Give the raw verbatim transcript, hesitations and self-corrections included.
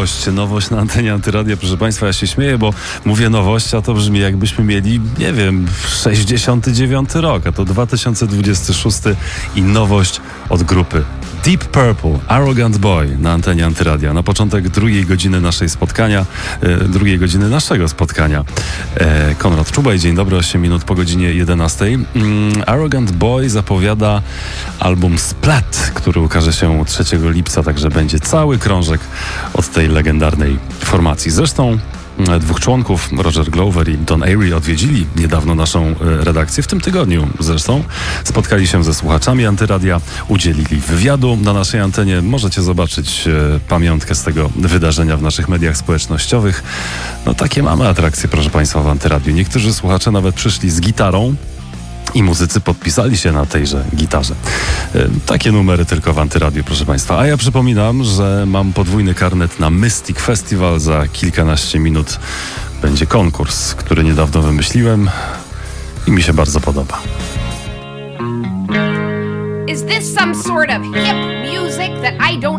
nowość, nowość na antenie Antyradia. Proszę Państwa, ja się śmieję, bo mówię nowość, a to brzmi jakbyśmy mieli, nie wiem, sześćdziesiąty dziewiąty rok, a to dwa tysiące dwudziesty szósty i nowość od grupy Deep Purple, Arrogant Boy na antenie Antyradia. Na początek drugiej godziny naszej spotkania, e, drugiej godziny naszego spotkania. E, Konrad Czubaj, dzień dobry, osiem minut po godzinie jedenastej. Mm, Arrogant Boy zapowiada album Splat, który ukaże się trzeciego lipca, także będzie cały krążek od tej legendarnej formacji. Zresztą dwóch członków, Roger Glover i Don Airey, odwiedzili niedawno naszą redakcję, w tym tygodniu zresztą. Spotkali się ze słuchaczami Antyradia, udzielili wywiadu na naszej antenie. Możecie zobaczyć e, pamiątkę z tego wydarzenia w naszych mediach społecznościowych. No takie mamy atrakcje, proszę Państwa, w Antyradiu. Niektórzy słuchacze nawet przyszli z gitarą i muzycy podpisali się na tejże gitarze. E, takie numery tylko w Antyradiu, proszę Państwa. A ja przypominam, że mam podwójny karnet na Mystic Festival. Za kilkanaście minut będzie konkurs, który niedawno wymyśliłem i mi się bardzo podoba. Is this some sort of hip music that I don't